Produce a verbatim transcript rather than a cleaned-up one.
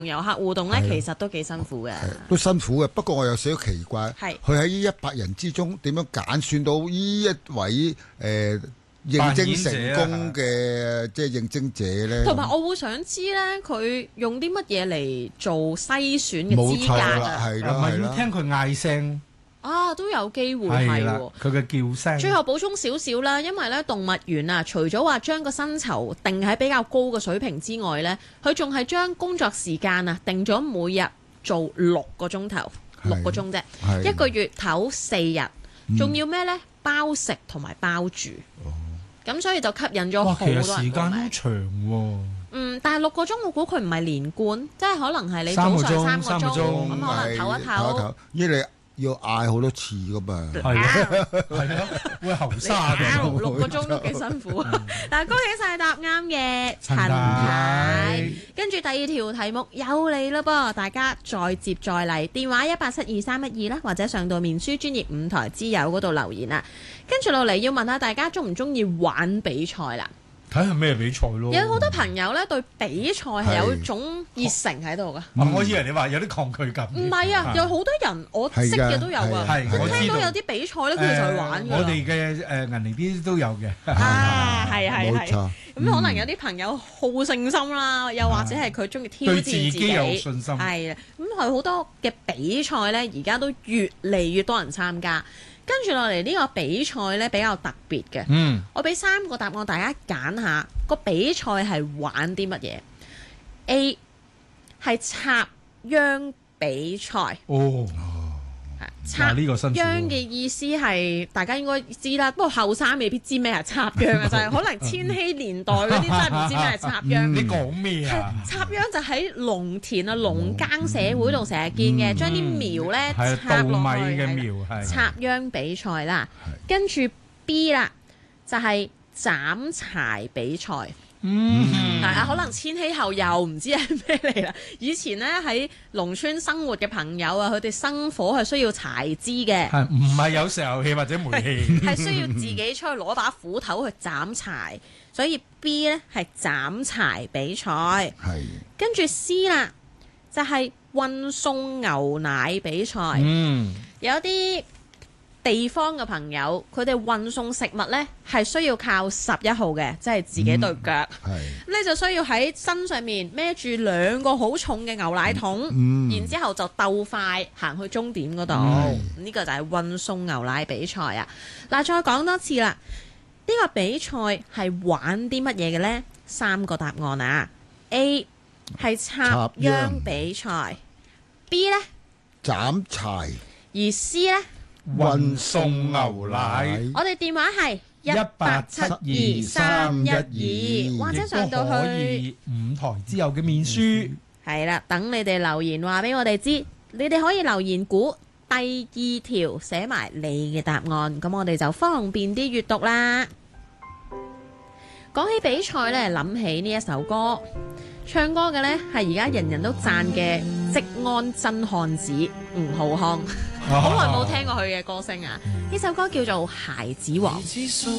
遊客互動咧，其實都幾辛苦嘅， 都辛苦嘅。不過我有少少奇怪， 係佢喺呢一百人之中點樣揀選到呢一位誒、呃、應徵成功嘅即係應徵者咧？ 同埋我會想知咧，佢用啲乜嘢嚟做篩選嘅資格啊？ 係啦，係啦，要聽佢嗌聲。 啊，都有機會係喎， 佢嘅叫聲。 最後補充少少啦，因為咧動物園啊，除咗話將個薪酬定喺比較高嘅水平之外咧，佢仲係將工作時間啊定咗每日做六個鐘頭，六個鐘啫，一個月唞四日，仲要咩咧？包食同埋包住。咁、哦、所以就吸引咗好多人。 其實時間都長喎。 嗯，但係六個鐘我估佢唔係連貫，即係可能係你早上三個鐘，咁可能唞一唞。 因為你要嗌好多次噶嘛， 係啊，係啊，會喉沙嘅。 六個鐘都幾辛苦。但係恭喜晒答啱嘅陳太。跟住第二條題目又嚟啦噃，大家再接再厲，電話一八七二三一二啦，或者上到面書專業五台之友嗰度留言啦。跟住落嚟要問下大家中唔中意玩比賽啦？ 睇下咩比賽咯。 有好多朋友咧對比賽係有種熱誠喺度㗎。 我以為你話有啲抗拒感。 唔係啊，有好多人我識嘅都有啊。 係，我聽到有啲比賽咧，佢哋就去玩㗎。 我哋嘅誒銀齡啲都有嘅。 啊，係係係。 冇錯。 咁可能有啲朋友好勝心啦，又或者係佢中意挑戰自己。 對自己有信心。 係啊，咁佢好多嘅比賽咧，而家都越嚟越多人參加。跟住落嚟呢個比賽呢，比較特別嘅， 嗯、 我俾三個答案大家揀下，個比賽係玩啲乜嘢 ？A 係插秧比賽。 哦， 插秧嘅意思係大家應該知啦，不過後生未必知咩係插秧啊，就係可能千禧年代嗰啲真係唔知咩係插秧。 你講咩啊？ 插秧就喺農田啊、農耕社會度成日見嘅，將啲苗咧插落去嘅插秧比賽啦。跟住 B 啦，就係斬柴比賽。嗯，啊，可能千禧後又唔知係咩嚟啦。以前咧喺農村生活嘅朋友啊，佢哋生火係需要柴枝嘅， 係唔係有石油氣或者煤氣？ 係需要自己出去攞把斧頭去斬柴，所以 B 咧係斬柴比賽。係，跟住 C 啦，就係、是、運送牛奶比賽。嗯，有啲地方嘅朋友，佢哋運送食物呢係需要靠十一號嘅，即係自己對腳。咁、嗯、你就需要喺身上面孭住兩個好重嘅牛奶桶，嗯、然之後就鬥快行去終點嗰度。呢、嗯、個就係運送牛奶比賽啊！嗱，再講多次啦，呢、呢個比賽係玩啲乜嘢嘅呢？三個答案啊 ：A 係插秧比賽 ，B 呢斬柴， 而 C 呢運送牛奶。 我哋電話係一八七二三一二，或者上到去五台之友嘅面書。 係啦，等你哋留言話俾我哋知，你哋可以留言估第二條寫埋你嘅答案，咁我哋就方便啲閱讀啦。講起比賽呢，諗起呢一首歌，唱歌嘅呢係而家人人都讚嘅職安真漢子吳浩康。好耐冇聽過佢嘅歌聲啊！呢首歌叫做《孩子王》。